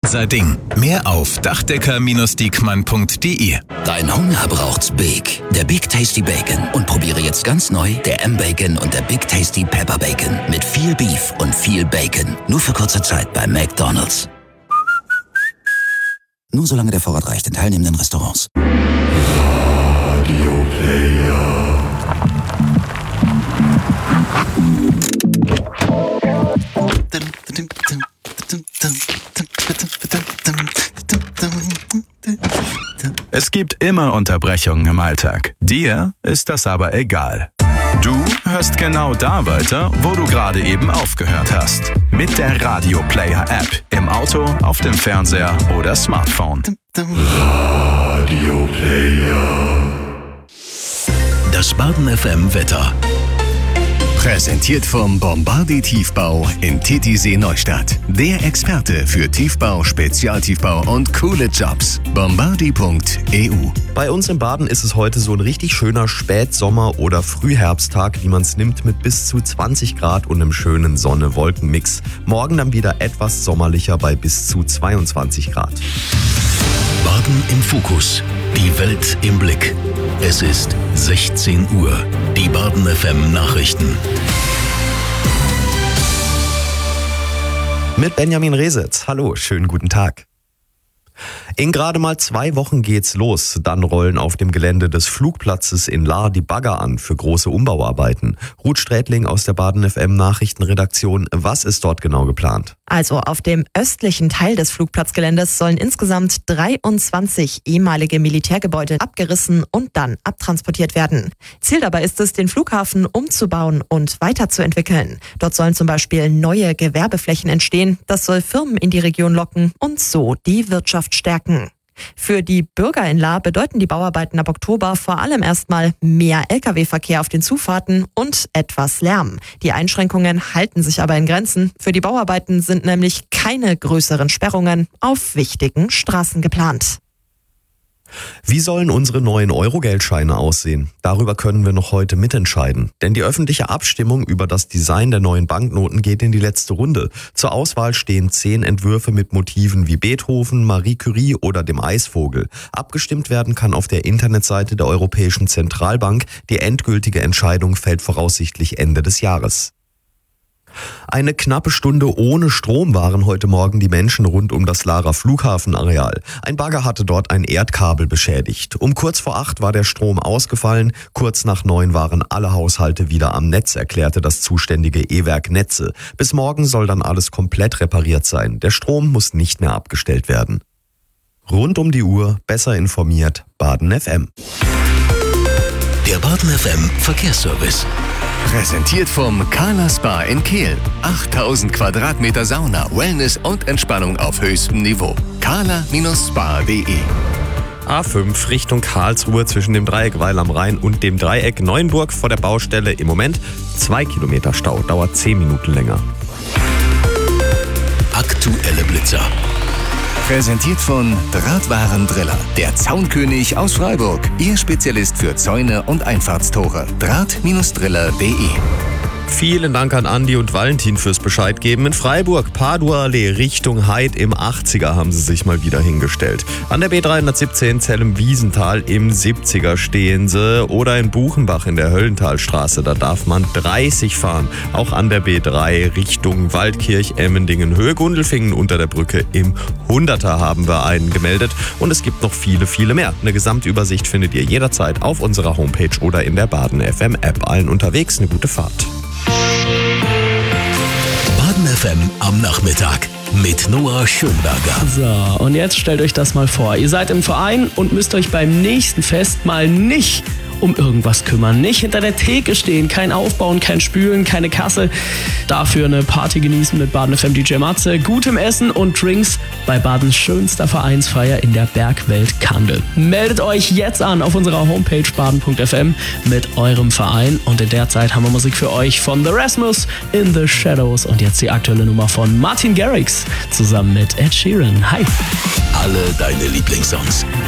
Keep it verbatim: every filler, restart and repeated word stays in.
unser Ding. Mehr auf dachdecker Bindestrich diekmann punkt de. Dein Hunger braucht's Big. Der Big Tasty Bacon. Und probiere jetzt ganz neu der M-Bacon und der Big Tasty Pepper Bacon. Mit viel Beef und viel Bacon. Nur für kurze Zeit bei McDonald's. Nur solange der Vorrat reicht in teilnehmenden Restaurants. Radio Player. Es gibt immer Unterbrechungen im Alltag. Dir ist das aber egal. Du hörst genau da weiter, wo du gerade eben aufgehört hast. Mit der Radio Player App. Im Auto, auf dem Fernseher oder Smartphone. Radio Player. Das Baden F M Wetter. Präsentiert vom Bombardier Tiefbau in Titisee Neustadt. Der Experte für Tiefbau, Spezialtiefbau und coole Jobs. bombardier punkt e u. Bei uns im Baden ist es heute so ein richtig schöner Spätsommer- oder Frühherbsttag, wie man es nimmt, mit bis zu zwanzig Grad und einem schönen Sonne-Wolken-Mix. Morgen dann wieder etwas sommerlicher bei bis zu zweiundzwanzig Grad. Baden im Fokus. Die Welt im Blick. Es ist sechzehn Uhr. Die Baden F M Nachrichten. Mit Benjamin Resetz. Hallo, schönen guten Tag. In gerade mal zwei Wochen geht's los. Dann rollen auf dem Gelände des Flugplatzes in Lahr die Bagger an für große Umbauarbeiten. Ruth Strätling aus der Baden F M Nachrichtenredaktion. Was ist dort genau geplant? Also auf dem östlichen Teil des Flugplatzgeländes sollen insgesamt dreiundzwanzig ehemalige Militärgebäude abgerissen und dann abtransportiert werden. Ziel dabei ist es, den Flughafen umzubauen und weiterzuentwickeln. Dort sollen zum Beispiel neue Gewerbeflächen entstehen. Das soll Firmen in die Region locken und so die Wirtschaft stärken. Für die Bürger in Lahr bedeuten die Bauarbeiten ab Oktober vor allem erstmal mehr L K W-Verkehr auf den Zufahrten und etwas Lärm. Die Einschränkungen halten sich aber in Grenzen. Für die Bauarbeiten sind nämlich keine größeren Sperrungen auf wichtigen Straßen geplant. Wie sollen unsere neuen Euro-Geldscheine aussehen? Darüber können wir noch heute mitentscheiden. Denn die öffentliche Abstimmung über das Design der neuen Banknoten geht in die letzte Runde. Zur Auswahl stehen zehn Entwürfe mit Motiven wie Beethoven, Marie Curie oder dem Eisvogel. Abgestimmt werden kann auf der Internetseite der Europäischen Zentralbank. Die endgültige Entscheidung fällt voraussichtlich Ende des Jahres. Eine knappe Stunde ohne Strom waren heute Morgen die Menschen rund um das Lahrer Flughafenareal. Ein Bagger hatte dort ein Erdkabel beschädigt. Um kurz vor acht war der Strom ausgefallen. Kurz nach neun waren alle Haushalte wieder am Netz, erklärte das zuständige E-Werk Netze. Bis morgen soll dann alles komplett repariert sein. Der Strom muss nicht mehr abgestellt werden. Rund um die Uhr, besser informiert, Baden F M. Der Baden F M Verkehrsservice. Präsentiert vom Carla Spa in Kehl. achttausend Quadratmeter Sauna, Wellness und Entspannung auf höchstem Niveau. carla Spa punkt de. A fünf Richtung Karlsruhe zwischen dem Dreieck Weil am Rhein und dem Dreieck Neuenburg vor der Baustelle. Im Moment zwei Kilometer Stau, dauert zehn Minuten länger. Aktuelle Blitzer. Präsentiert von Drahtwarendriller, der Zaunkönig aus Freiburg. Ihr Spezialist für Zäune und Einfahrtstore. draht Driller punkt de. Vielen Dank an Andi und Valentin fürs Bescheid geben. In Freiburg, Paduallee Richtung Heid im achtziger haben sie sich mal wieder hingestellt. An der B dreihundertsiebzehn Zellem-Wiesenthal im siebziger stehen sie. Oder in Buchenbach in der Höllentalstraße, da darf man dreißig fahren. Auch an der B drei Richtung Waldkirch, Emmendingen, Höhe Gundelfingen unter der Brücke im hunderter haben wir einen gemeldet. Und es gibt noch viele, viele mehr. Eine Gesamtübersicht findet ihr jederzeit auf unserer Homepage oder in der Baden F M App. Allen unterwegs eine gute Fahrt. Baden F M am Nachmittag mit Noah Schönberger. So, und jetzt stellt euch das mal vor. Ihr seid im Verein und müsst euch beim nächsten Fest mal nicht um irgendwas kümmern. Nicht hinter der Theke stehen, kein Aufbauen, kein Spülen, keine Kasse. Dafür eine Party genießen mit Baden F M D J Matze, gutem Essen und Drinks bei Badens schönster Vereinsfeier in der Bergwelt Kandel. Meldet euch jetzt an auf unserer Homepage baden punkt f m mit eurem Verein und in der Zeit haben wir Musik für euch von The Rasmus, In the Shadows und jetzt die aktuelle Nummer von Martin Garrix zusammen mit Ed Sheeran. Hi! Alle deine Lieblingssongs